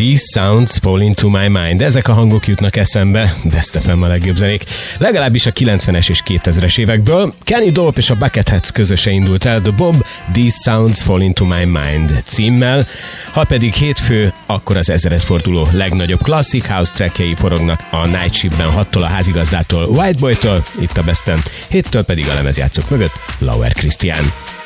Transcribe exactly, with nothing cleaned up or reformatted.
These sounds fall into my mind. Ezek a hangok jutnak eszembe, Best ef em a legjobb zenék. Legalábbis a kilencvenes és kétezres évekből. Kenny Dolp és a Bucketheads közöse indult el The Bomb These sounds fall into my mind címmel. Ha pedig hétfő, akkor az ezredforduló legnagyobb klasszik house trackjei forognak a Night Shiftben hattól a házigazdától, White Boytól, itt a Besten, héttől pedig a lemezjátszók mögött Lauer Christian.